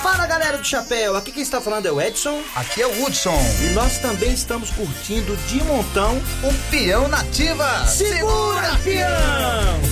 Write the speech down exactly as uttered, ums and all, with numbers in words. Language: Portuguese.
Fala galera do Chapéu, aqui quem está falando é o Edson. Aqui é o Hudson. E nós também estamos curtindo de montão o Peão Nativa. Segura, peão!